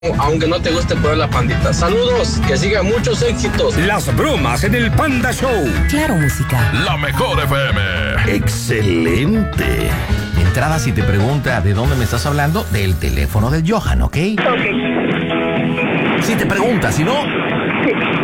aunque no te guste poner la pandita. Saludos, que sigan muchos éxitos. Las bromas en el Panda Show. Claro, música. La mejor FM. Excelente. De entrada, si te pregunta de dónde me estás hablando, del teléfono del Johan, ¿ok? Ok. Si te pregunta, si no,